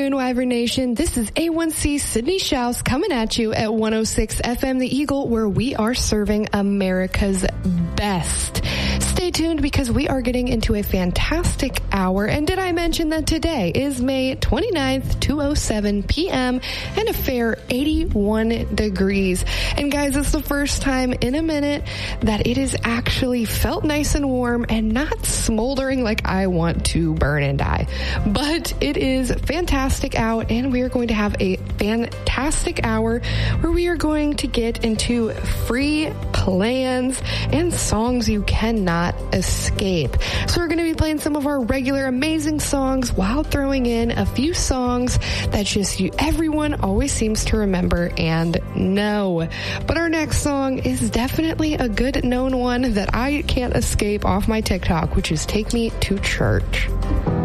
afternoon, Wyvern Nation. This is A1C Sydney Shouse coming at you at 106 FM The Eagle, where we are serving America's best. Stay tuned because we are getting into a fantastic hour. And did I mention that today is May 29th, 2:07 p.m. and a fair 81 degrees. And guys, it's the first time in a minute that it is actually felt nice and warm and not smoldering like I want to burn and die. But it is fantastic out, and we are going to have a fantastic hour where we are going to get into free plans and songs you cannot escape. So we're going to be playing some of our regular amazing songs while throwing in a few songs that just everyone always seems to remember and know. But our next song is definitely a good known one that I can't escape off my TikTok, which is Take Me to Church.